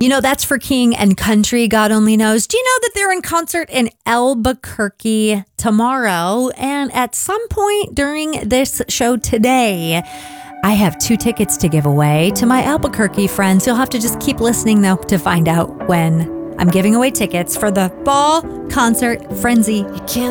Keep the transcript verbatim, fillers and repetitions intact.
You know, that's for King and Country, God only knows. Do you know that they're in concert in Albuquerque tomorrow? And at some point during this show today, I have two tickets to give away to my Albuquerque friends. You'll have to just keep listening, though, to find out when I'm giving away tickets for the Fall Concert Frenzy. You can't